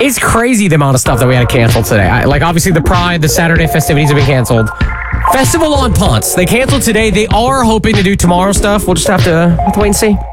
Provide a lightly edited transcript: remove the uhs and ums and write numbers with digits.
It's crazy the amount of stuff that we had to cancel today. Like, obviously, the Pride, the Saturday festivities have been canceled. Festival on Ponce, they canceled today. They are hoping to do tomorrow stuff. We'll just have to wait and see.